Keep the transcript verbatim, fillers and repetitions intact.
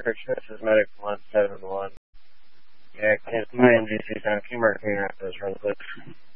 description. This is Medic one seven one. Yeah, can my M G C sound? Can you mark me after this real quick?